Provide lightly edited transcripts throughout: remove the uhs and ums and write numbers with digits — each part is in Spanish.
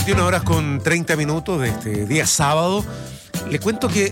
21:30 de este día sábado. Le cuento que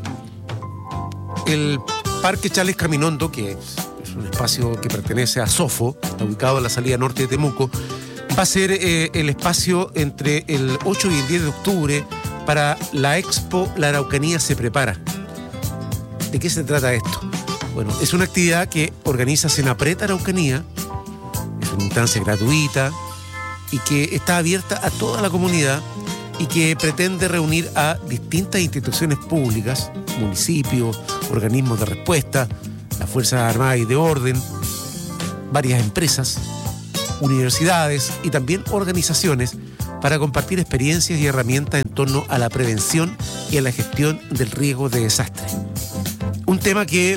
el Parque Charles Caminondo, que es un espacio que pertenece a Sofo, está ubicado en la salida norte de Temuco, va a ser el espacio entre el 8 y el 10 de octubre para la Expo La Araucanía se prepara. ¿De qué se trata esto? Bueno, es una actividad que organiza Senapred Araucanía, es una instancia gratuita y que está abierta a toda la comunidad y que pretende reunir a distintas instituciones públicas, municipios, organismos de respuesta, las Fuerzas Armadas y de Orden, varias empresas, universidades y también organizaciones para compartir experiencias y herramientas en torno a la prevención y a la gestión del riesgo de desastre. Un tema que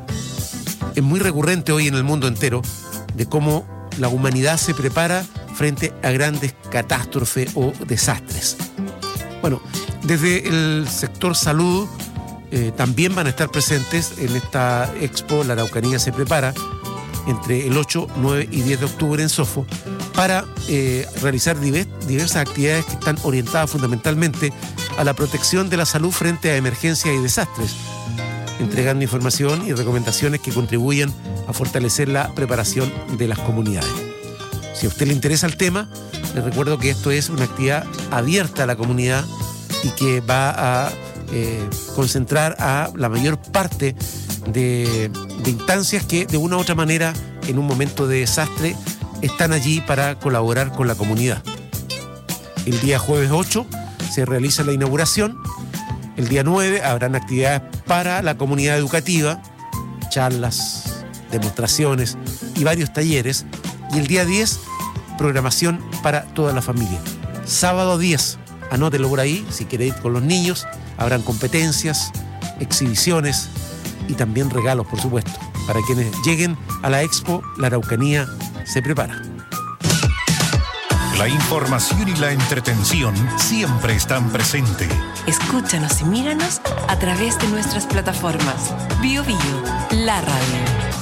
es muy recurrente hoy en el mundo entero, de cómo la humanidad se prepara frente a grandes catástrofes o desastres. Bueno, desde el sector salud también van a estar presentes en esta expo La Araucanía se prepara entre el 8, 9 y 10 de octubre en Sofo para realizar diversas actividades que están orientadas fundamentalmente a la protección de la salud frente a emergencias y desastres, entregando información y recomendaciones que contribuyen a fortalecer la preparación de las comunidades. Si a usted le interesa el tema, les recuerdo que esto es una actividad abierta a la comunidad y que va a concentrar a la mayor parte de instancias que de una u otra manera en un momento de desastre están allí para colaborar con la comunidad. El día jueves 8 se realiza la inauguración. El día 9 habrán actividades para la comunidad educativa, charlas, demostraciones y varios talleres. Y el día 10, programación para toda la familia. Sábado 10, anótelo por ahí, si quiere ir con los niños, habrán competencias, exhibiciones y también regalos, por supuesto, para quienes lleguen a la Expo La Araucanía se prepara. La información y la entretención siempre están presentes. Escúchanos y míranos a través de nuestras plataformas. Bio Bio, la radio.